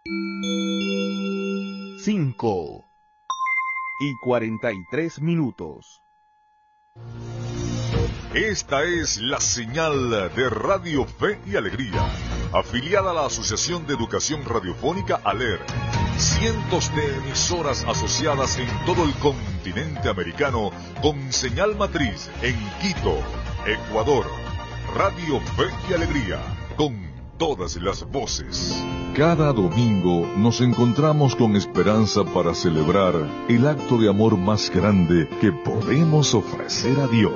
5:43. Esta es la señal de Radio Fe y Alegría, afiliada a la Asociación de Educación Radiofónica ALER. Cientos de emisoras asociadas en todo el continente americano con señal matriz en Quito, Ecuador. Radio Fe y Alegría, con todas las voces. Cada domingo nos encontramos con esperanza para celebrar el acto de amor más grande que podemos ofrecer a Dios.